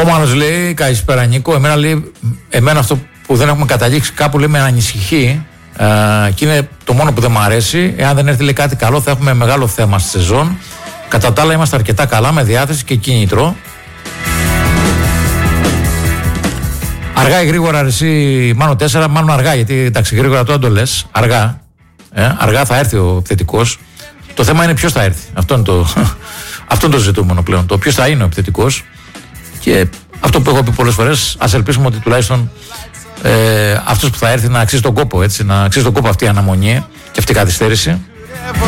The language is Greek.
Μάνος λέει, καλησπέρα Νίκο. Εμένα αυτό που δεν έχουμε καταλήξει κάπου λέει με ανησυχεί και είναι το μόνο που δεν μου αρέσει. Εάν δεν έρθει λέει κάτι καλό, θα έχουμε μεγάλο θέμα στη σεζόν. Κατά τα άλλα, είμαστε αρκετά καλά με διάθεση και κίνητρο. Αργά ή γρήγορα, εσύ, Μάνο 4, μάλλον αργά, γιατί εντάξει, γρήγορα τώρα το λες. Αργά θα έρθει ο επιθετικός. Το θέμα είναι ποιος θα έρθει. Αυτό είναι το ζητούμενο πλέον. Το ποιος θα είναι ο επιθετικός. Και αυτό που έχω πει πολλές φορές, ας ελπίσουμε ότι τουλάχιστον αυτός που θα έρθει να αξίζει τον κόπο, έτσι, να αξίζει τον κόπο αυτή η αναμονή και αυτή η καθυστέρηση.